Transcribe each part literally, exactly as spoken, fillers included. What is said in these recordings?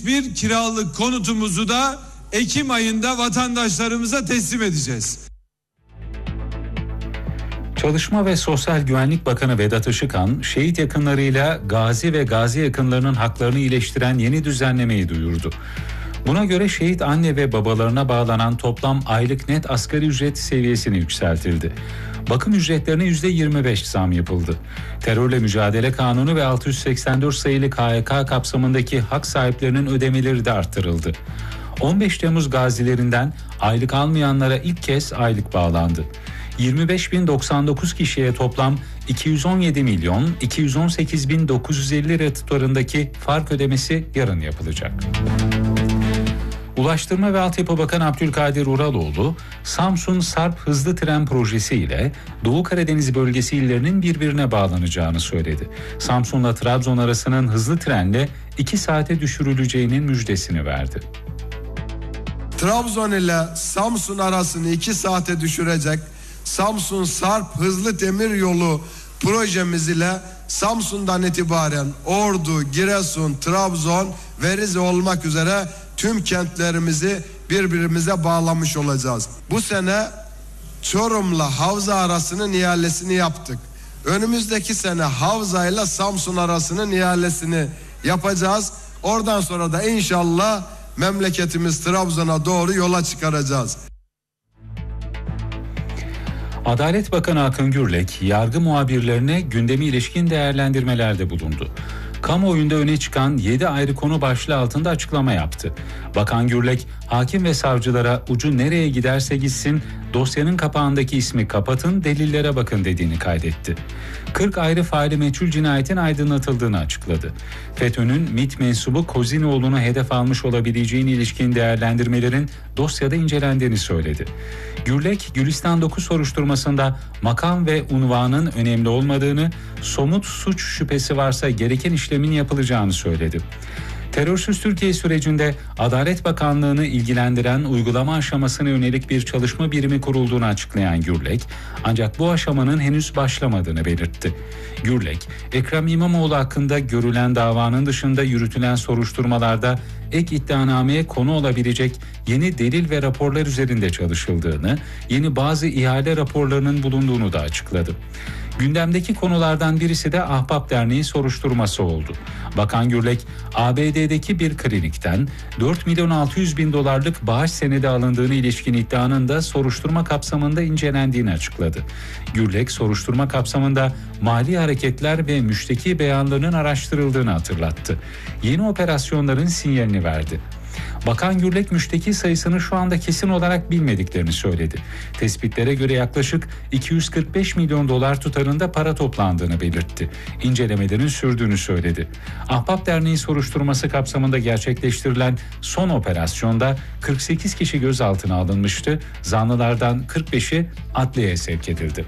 yetmiş bir kiralık konutumuzu da Ekim ayında vatandaşlarımıza teslim edeceğiz. Çalışma ve Sosyal Güvenlik Bakanı Vedat Işıkhan, şehit yakınlarıyla gazi ve gazi yakınlarının haklarını iyileştiren yeni düzenlemeyi duyurdu. Buna göre şehit anne ve babalarına bağlanan toplam aylık net asgari ücret seviyesini yükseltildi. Bakım ücretlerine yüzde yirmi beş zam yapıldı. Terörle Mücadele Kanunu ve altı yüz seksen dört sayılı K H K kapsamındaki hak sahiplerinin ödemeleri de arttırıldı. on beş Temmuz gazilerinden aylık almayanlara ilk kez aylık bağlandı. yirmi beş bin doksan dokuz kişiye toplam iki yüz on yedi milyon iki yüz on sekiz bin dokuz yüz elli lira tutarındaki fark ödemesi yarın yapılacak. Ulaştırma ve Altyapı Bakanı Abdülkadir Uraloğlu, Samsun Sarp Hızlı Tren Projesi ile Doğu Karadeniz bölgesi illerinin birbirine bağlanacağını söyledi. Samsun'la Trabzon arasının hızlı trenle iki saate düşürüleceğinin müjdesini verdi. Trabzon ile Samsun arasını iki saate düşürecek Samsun Sarp Hızlı Demir Yolu projemiz ile Samsun'dan itibaren Ordu, Giresun, Trabzon ve Rize olmak üzere tüm kentlerimizi birbirimize bağlamış olacağız. Bu sene Çorum'la Havza arasının ihalesini yaptık. Önümüzdeki sene Havza ile Samsun arasının ihalesini yapacağız. Oradan sonra da inşallah memleketimiz Trabzon'a doğru yola çıkaracağız. Adalet Bakanı Akın Gürlek, yargı muhabirlerine gündemi ilişkin değerlendirmelerde bulundu. Kamuoyunda öne çıkan yedi ayrı konu başlığı altında açıklama yaptı. Bakan Gürlek, hakim ve savcılara ucu nereye giderse gitsin dosyanın kapağındaki ismi kapatın, delillere bakın dediğini kaydetti. kırk ayrı faili meçhul cinayetin aydınlatıldığını açıkladı. FETÖ'nün MİT mensubu Kozinoğlu'nu hedef almış olabileceğine ilişkin değerlendirmelerin dosyada incelendiğini söyledi. Gürlek, Gülistan dokuz soruşturmasında makam ve unvanın önemli olmadığını, somut suç şüphesi varsa gereken işlemin yapılacağını söyledi. Terörsüz Türkiye sürecinde Adalet Bakanlığı'nı ilgilendiren uygulama aşamasına yönelik bir çalışma birimi kurulduğunu açıklayan Gürlek, ancak bu aşamanın henüz başlamadığını belirtti. Gürlek, Ekrem İmamoğlu hakkında görülen davanın dışında yürütülen soruşturmalarda ek iddianameye konu olabilecek yeni delil ve raporlar üzerinde çalışıldığını, yeni bazı ihale raporlarının bulunduğunu da açıkladı. Gündemdeki konulardan birisi de Ahbap Derneği soruşturması oldu. Bakan Gürlek, A B D'deki bir klinikten dört milyon altı yüz bin dolarlık bağış senedi alındığını ilişkin iddianın da soruşturma kapsamında incelendiğini açıkladı. Gürlek, soruşturma kapsamında mali hareketler ve müşteki beyanlarının araştırıldığını hatırlattı. Yeni operasyonların sinyalini verdi. Bakan Gürlek, müşteki sayısını şu anda kesin olarak bilmediklerini söyledi. Tespitlere göre yaklaşık iki yüz kırk beş milyon dolar tutarında para toplandığını belirtti. İncelemelerin sürdüğünü söyledi. Ahbap Derneği soruşturması kapsamında gerçekleştirilen son operasyonda kırk sekiz kişi gözaltına alınmıştı. Zanlılardan kırk beşi adliyeye sevk edildi.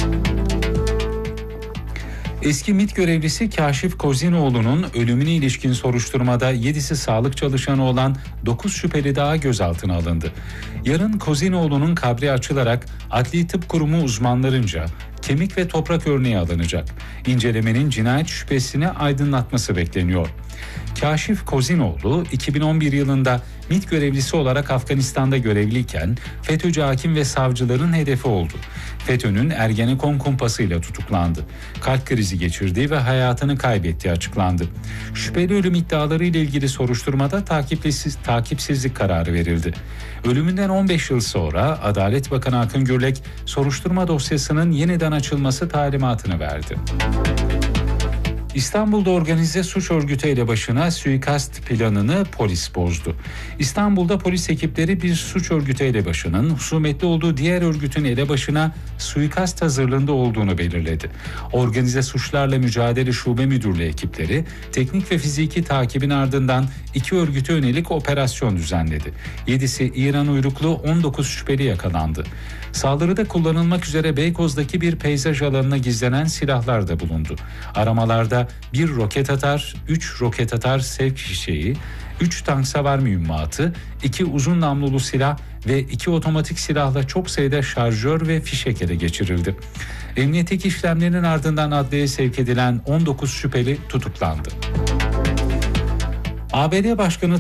Eski MİT görevlisi Kaşif Kozinoğlu'nun ölümüne ilişkin soruşturmada yedisi sağlık çalışanı olan dokuz şüpheli daha gözaltına alındı. Yarın Kozinoğlu'nun kabri açılarak Adli Tıp Kurumu uzmanlarınca kemik ve toprak örneği alınacak. İncelemenin cinayet şüphesini aydınlatması bekleniyor. Kaşif Kozinoğlu iki bin on bir yılında MİT görevlisi olarak Afganistan'da görevliyken FETÖ'cü hakim ve savcıların hedefi oldu. FETÖ'nün Ergenekon kumpasıyla tutuklandı. Kalp krizi geçirdiği ve hayatını kaybettiği açıklandı. Şüpheli ölüm iddiaları ile ilgili soruşturmada takipsiz, takipsizlik kararı verildi. Ölümünden on beş yıl sonra Adalet Bakanı Akın Gürlek soruşturma dosyasının yeniden açılması talimatını verdi. İstanbul'da organize suç örgütü elebaşına suikast planını polis bozdu. İstanbul'da polis ekipleri bir suç örgütü elebaşının husumetli olduğu diğer örgütün elebaşına suikast hazırlığında olduğunu belirledi. Organize suçlarla mücadele şube müdürlüğü ekipleri teknik ve fiziki takibin ardından iki örgüte yönelik operasyon düzenledi. Yedisi İran uyruklu on dokuz şüpheli yakalandı. Saldırıda kullanılmak üzere Beykoz'daki bir peyzaj alanına gizlenen silahlar da bulundu. Aramalarda bir roket atar, üç roket atar sevk fişeği, üç tank savar mühimmatı, iki uzun namlulu silah ve iki otomatik silahla çok sayıda şarjör ve fişek ele geçirildi. Emniyetteki işlemlerin ardından adliyeye sevk edilen on dokuz şüpheli tutuklandı. A B D Başkanı